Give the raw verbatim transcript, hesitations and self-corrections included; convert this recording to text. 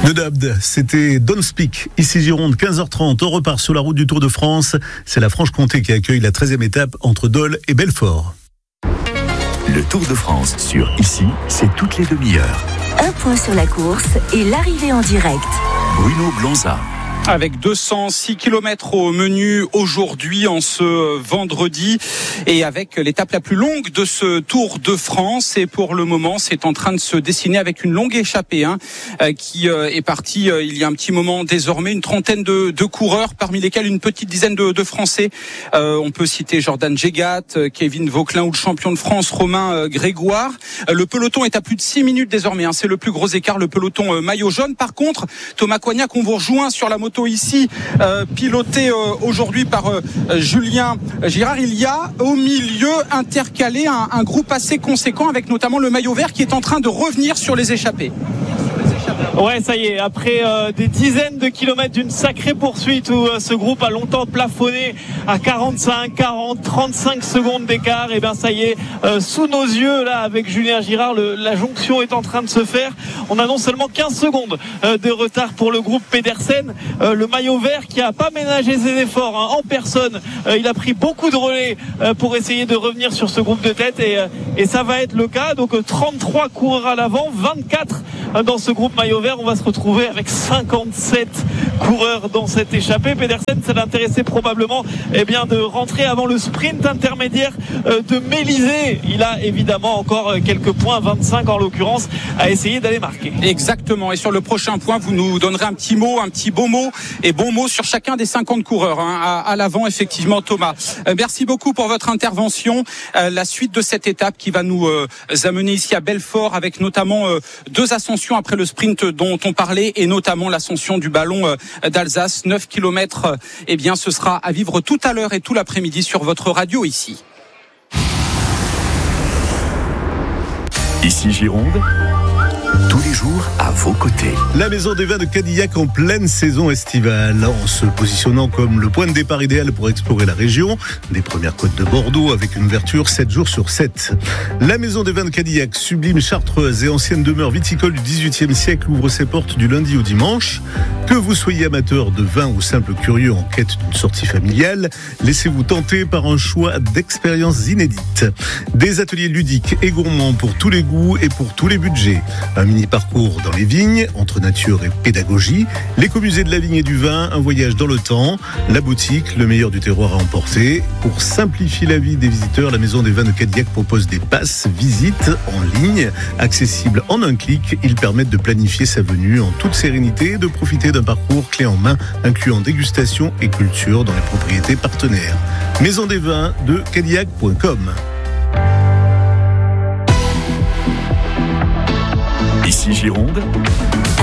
Nedabd, c'était Don't Speak, ici Gironde, quinze heures trente, on repart sur la route du Tour de France. C'est la Franche-Comté qui accueille la treizième étape entre Dole et Belfort. Le Tour de France sur Ici, c'est toutes les demi-heures. Un point sur la course et l'arrivée en direct. Bruno Blanza. Avec deux cent six kilomètres au menu aujourd'hui, en ce vendredi, et avec l'étape la plus longue de ce Tour de France. Et pour le moment, c'est en train de se dessiner avec une longue échappée hein, qui est partie euh, il y a un petit moment désormais. Une trentaine de, de coureurs, parmi lesquels une petite dizaine de, de Français. Euh, on peut citer Jordan Gégat, Kevin Vauquelin ou le champion de France Romain euh, Grégoire. Euh, le peloton est à plus de six minutes désormais. Hein, c'est le plus gros écart, le peloton euh, maillot jaune. Par contre, Thomas Coignac, on vous rejoint sur la moto ici, euh, piloté euh, aujourd'hui par euh, Julien Girard. Il y a au milieu intercalé un, un groupe assez conséquent avec notamment le maillot vert qui est en train de revenir sur les échappées. Ouais, ça y est, après euh, des dizaines de kilomètres d'une sacrée poursuite où euh, ce groupe a longtemps plafonné à quarante-cinq, quarante, trente-cinq secondes d'écart, et bien ça y est, euh, sous nos yeux là avec Julien Girard, le, la jonction est en train de se faire. On a non seulement quinze secondes euh, de retard pour le groupe Pedersen, euh, le maillot vert qui a pas ménagé ses efforts hein, en personne, euh, il a pris beaucoup de relais euh, pour essayer de revenir sur ce groupe de tête et, euh, et ça va être le cas. Donc euh, trente-trois coureurs à l'avant, vingt-quatre euh, dans ce groupe maillot vert. On va se retrouver avec cinquante-sept coureurs dans cette échappée. Pedersen, ça l'intéressait probablement eh bien, de rentrer avant le sprint intermédiaire euh, de Mélisée. Il a évidemment encore quelques points, vingt-cinq en l'occurrence, à essayer d'aller marquer. Exactement. Et sur le prochain point, vous nous donnerez un petit mot, un petit beau mot et bon mot sur chacun des cinquante coureurs hein, à, à l'avant, effectivement, Thomas. Euh, merci beaucoup pour votre intervention. Euh, la suite de cette étape qui va nous euh, amener ici à Belfort avec notamment euh, deux ascensions après le sprint dont on parlait et notamment l'ascension du ballon euh, d'Alsace. neuf kilomètres, euh, eh bien, ce sera à vivre tout à l'heure et tout l'après-midi sur votre radio ici. Ici Gironde, tous les jours à vos côtés. La maison des vins de Cadillac en pleine saison estivale, en se positionnant comme le point de départ idéal pour explorer la région, des premières côtes de Bordeaux avec une ouverture sept jours sur sept. La maison des vins de Cadillac, sublime chartreuse et ancienne demeure viticole du dix-huitième siècle, ouvre ses portes du lundi au dimanche. Que vous soyez amateur de vin ou simple curieux en quête d'une sortie familiale, laissez-vous tenter par un choix d'expériences inédites. Des ateliers ludiques et gourmands pour tous les goûts et pour tous les budgets. Un mini-parcours dans les vignes, entre nature et pédagogie, l'écomusée de la vigne et du vin, un voyage dans le temps, la boutique, le meilleur du terroir à emporter. Pour simplifier la vie des visiteurs, la maison des vins de Cadillac propose des passes visites en ligne, accessibles en un clic. Ils permettent de planifier sa venue en toute sérénité et de profiter d'un parcours clé en main, incluant dégustation et culture dans les propriétés partenaires. Maison des vins de Cadillac point com. Ici Gironde,